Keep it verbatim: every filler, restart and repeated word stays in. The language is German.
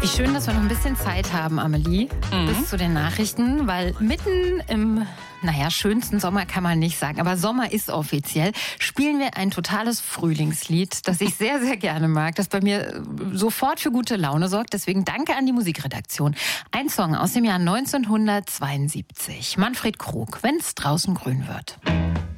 Wie schön, dass wir noch ein bisschen Zeit haben, Amelie, mhm. bis zu den Nachrichten, weil mitten im, naja, schönsten Sommer kann man nicht sagen, aber Sommer ist offiziell, spielen wir ein totales Frühlingslied, das ich sehr, sehr gerne mag, das bei mir sofort für gute Laune sorgt. Deswegen danke an die Musikredaktion. Ein Song aus dem Jahr neunzehnhundertzweiundsiebzig. Manfred Krug, Wenn's draußen grün wird.